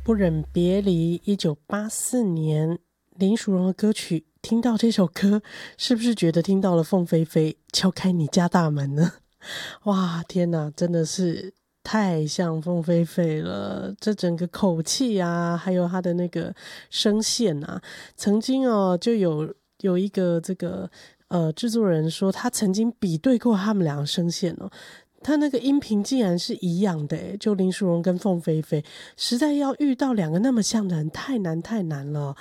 不忍别离1984年林淑荣的歌曲，听到这首歌是不是觉得听到了凤飞飞敲开你家大门呢？哇，天哪，真的是太像凤飞飞了，这整个口气啊，还有他的那个声线啊，曾经就有一个这个制作人说，他曾经比对过他们两个声线他那个音频竟然是一样的就林淑荣跟凤飞飞，实在要遇到两个那么像的人太难了